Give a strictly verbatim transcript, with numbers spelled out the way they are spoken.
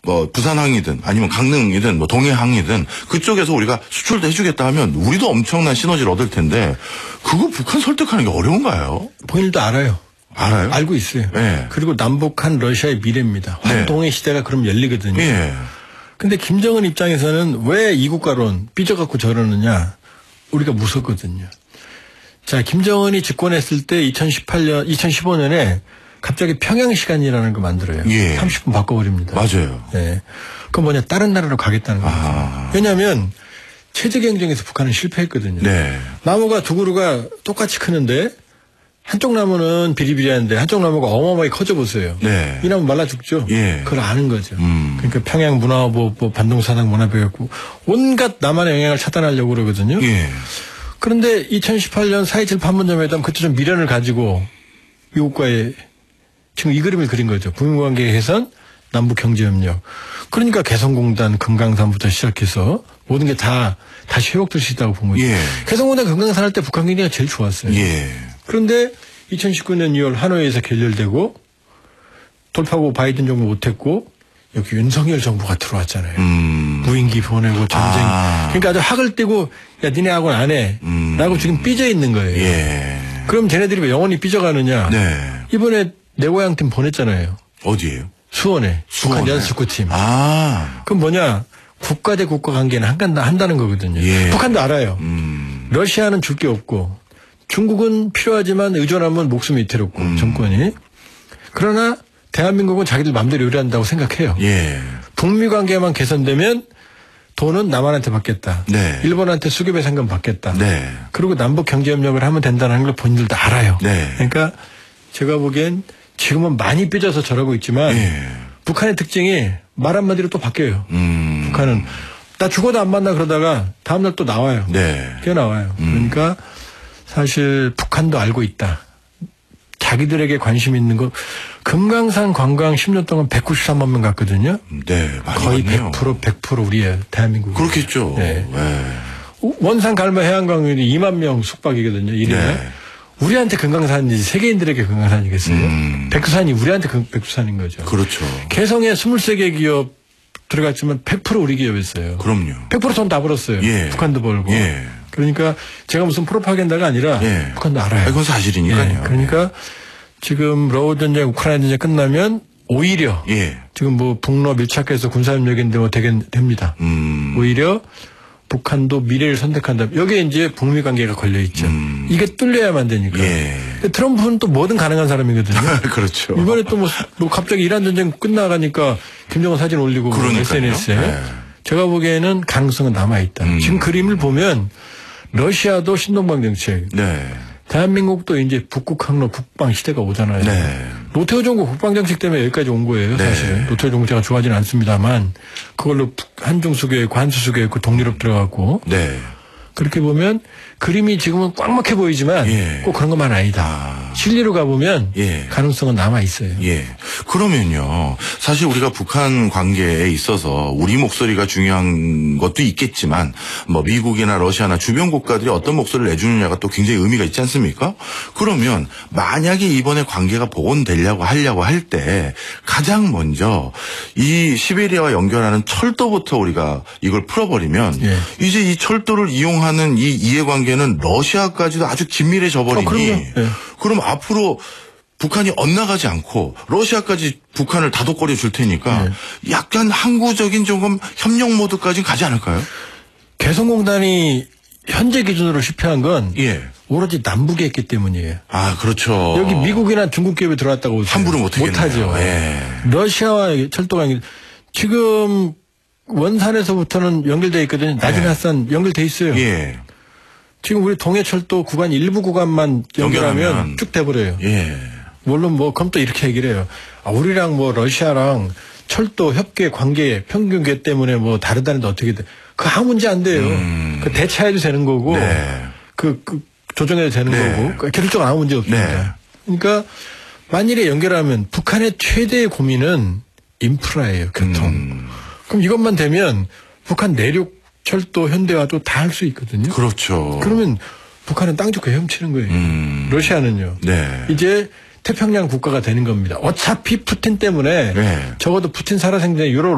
뭐 부산항이든 아니면 강릉이든 뭐 동해항이든 그쪽에서 우리가 수출도 해주겠다 하면 우리도 엄청난 시너지를 얻을 텐데 그거 북한 설득하는 게 어려운가요? 본인도 알아요. 알아요? 알고 있어요. 네. 그리고 남북한 러시아의 미래입니다. 환동의 네. 시대가 그럼 열리거든요. 네. 근데 김정은 입장에서는 왜 이 국가론 삐져갖고 저러느냐. 우리가 무섭거든요. 자, 김정은이 집권했을 때 이천십팔 년, 이천십오 년에 갑자기 평양 시간이라는 거 만들어요. 예. 삼십 분 바꿔버립니다. 맞아요. 네. 그건 뭐냐, 다른 나라로 가겠다는 거죠. 아. 왜냐하면 체제 경쟁에서 북한은 실패했거든요. 네. 나무가 두 그루가 똑같이 크는데 한쪽 나무는 비리비리한데 한쪽 나무가 어마어마하게 커져 보세요. 네. 이 나무 말라 죽죠. 예. 그걸 아는 거죠. 음. 그러니까 평양 문화보, 뭐 반동사상 문화배웠고 온갖 남한의 영향을 차단하려고 그러거든요. 예. 그런데 이천십팔 년 사 이십칠 판문점회담 그때 좀 미련을 가지고 미국과의 지금 이 그림을 그린 거죠. 북미관계 개선, 남북경제협력. 그러니까 개성공단, 금강산부터 시작해서 모든 게 다 다시 회복될 수 있다고 본 거죠. 예. 개성공단, 금강산 할 때 북한 경기가 제일 좋았어요. 예. 그런데 이천십구 년 이월 하노이에서 결렬되고 돌파구 바이든 정부 못했고 여기 윤석열 정부가 들어왔잖아요. 음. 무인기 보내고 전쟁. 아. 그러니까 아주 학을 떼고 야 니네하고는 안 해. 음. 라고 지금 삐져 있는 거예요. 예. 그럼 쟤네들이 왜 영원히 삐져가느냐. 네. 이번에 내 고향 팀 보냈잖아요. 어디예요? 수원에. 수원에. 북한 연습구팀. 아. 그럼 뭐냐. 국가 대 국가 관계는 한간다 한다는 거거든요. 예. 북한도 알아요. 음. 러시아는 줄 게 없고 중국은 필요하지만 의존하면 목숨이 위태롭고 음. 정권이. 그러나 대한민국은 자기들 마음대로 요리한다고 생각해요. 예. 북미 관계만 개선되면 돈은 남한한테 받겠다. 네. 일본한테 수급의 상금 받겠다. 네. 그리고 남북 경제협력을 하면 된다는 걸 본인들도 알아요. 네. 그러니까 제가 보기엔 지금은 많이 삐져서 저러고 있지만 예. 북한의 특징이 말 한마디로 또 바뀌어요. 음. 북한은 나 죽어도 안 만나 그러다가 다음날 또 나와요. 네. 뛰어나와요. 음. 그러니까 사실 북한도 알고 있다. 자기들에게 관심 있는 거 금강산 관광 십 년 동안 백구십삼만 명 갔거든요. 네. 많이 거의 왔네요. 백 퍼센트 백 퍼센트 우리의 대한민국. 그렇겠죠. 네. 네. 원산 갈마 해안광역이 이만 명 숙박이거든요. 일 년에. 네. 우리한테 금강산이지 세계인들에게 금강산이겠어요. 음. 백두산이 우리한테 금, 백두산인 거죠. 그렇죠. 개성에 스물세 개 기업 들어갔지만 백 퍼센트 우리 기업이었어요. 그럼요. 백 퍼센트 돈 다 벌었어요. 예. 북한도 벌고. 예. 그러니까 제가 무슨 프로파간다가 아니라 예. 북한도 알아요. 그건 사실이니까요. 예. 그러니까 지금 러우 전쟁, 우크라이나 전쟁 끝나면 오히려 예. 지금 뭐 북러 밀착해서 군사협력인데 뭐 되게 됩니다. 음. 오히려 북한도 미래를 선택한다. 여기에 이제 북미 관계가 걸려 있죠. 음. 이게 뚫려야만 되니까. 예. 근데 트럼프는 또 뭐든 가능한 사람이거든요. 그렇죠. 이번에 또 뭐, 뭐 갑자기 이란 전쟁 끝나가니까 김정은 사진 올리고 그러니까요. 에스엔에스에 네. 제가 보기에는 가능성은 남아 있다. 음. 지금 그림을 보면 러시아도 신동방 정책, 네. 대한민국도 이제 북극 항로 북방 시대가 오잖아요. 네. 노태우 정부 북방 정책 때문에 여기까지 온 거예요. 네. 사실 노태우 정부가 좋아하지는 않습니다만 그걸로 한중 수교했고 한수 수교했고 동유럽 들어갔고 네. 그렇게 보면 그림이 지금은 꽉 막혀 보이지만 예. 꼭 그런 것만 아니다. 아. 실리로 가보면 예. 가능성은 남아 있어요. 예. 그러면요. 사실 우리가 북한 관계에 있어서 우리 목소리가 중요한 것도 있겠지만 뭐 미국이나 러시아나 주변 국가들이 어떤 목소리를 내주느냐가 또 굉장히 의미가 있지 않습니까? 그러면 만약에 이번에 관계가 복원되려고 하려고 할 때 가장 먼저 이 시베리아와 연결하는 철도부터 우리가 이걸 풀어버리면 예. 이제 이 철도를 이용하는 이 이해관계는 러시아까지도 아주 긴밀해져 버리니 어, 그럼요. 예. 그럼 앞으로 북한이 엇나가지 않고 러시아까지 북한을 다독거려 줄 테니까 네. 약간 항구적인 조금 협력 모드까지 가지 않을까요? 개성공단이 현재 기준으로 실패한 건 예. 오로지 남북에 했기 때문이에요. 아, 그렇죠. 여기 미국이나 중국 기업이 들어왔다고 함부로 못하겠네요. 못하죠. 예. 러시아와 철도가 지금 원산에서부터는 연결돼 있거든요. 나지나산 연결돼 있어요. 예. 지금 우리 동해철도 구간 일부 구간만 연결하면, 연결하면. 쭉 돼버려요. 예. 물론 뭐 그럼 또 이렇게 얘기를 해요. 아, 우리랑 뭐 러시아랑 철도 협계 관계 평균계 때문에 뭐 다르다는데 어떻게 돼? 그 아무 문제 안 돼요. 음. 그 대차해도 되는 거고 네. 그, 그 조정해도 되는 네. 거고 그 결정 아무 문제 없습니다. 네. 그러니까 만일에 연결하면 북한의 최대의 고민은 인프라예요. 교통. 음. 그럼 이것만 되면 북한 내륙 철도 현대화도 다 할 수 있거든요. 그렇죠. 그러면 북한은 땅 좋게 헤엄치는 거예요. 음. 러시아는요. 네. 이제 태평양 국가가 되는 겁니다. 어차피 푸틴 때문에 네. 적어도 푸틴 살아생전에 유럽